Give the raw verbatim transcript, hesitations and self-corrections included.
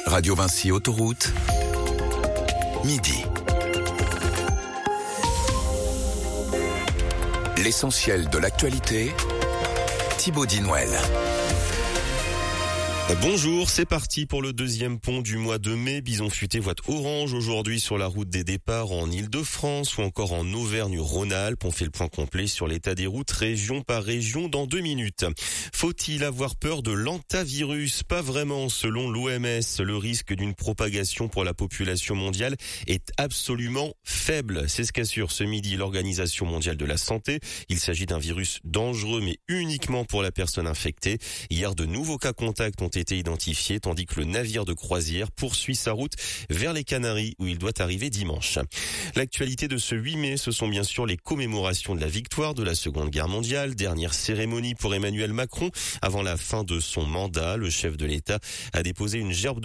Radio Vinci Autoroute, midi. L'essentiel de l'actualité, Thibaut Dinouel. Bonjour, c'est parti pour le deuxième pont du mois de mai. Bison futé voie orange aujourd'hui sur la route des départs en Île-de-France ou encore en Auvergne-Rhône-Alpes. On fait le point complet sur l'état des routes région par région dans deux minutes. Faut-il avoir peur de l'hantavirus? Pas vraiment, selon l'O M S. Le risque d'une propagation pour la population mondiale est absolument faible. C'est ce qu'assure ce midi l'Organisation mondiale de la santé. Il s'agit d'un virus dangereux mais uniquement pour la personne infectée. Hier, de nouveaux cas contacts ont été identifiés, tandis que le navire de croisière poursuit sa route vers les Canaries où il doit arriver dimanche. L'actualité de ce huit mai, ce sont bien sûr les commémorations de la victoire de la Seconde Guerre mondiale, dernière cérémonie pour Emmanuel Macron avant la fin de son mandat. Le chef de l'État a déposé une gerbe de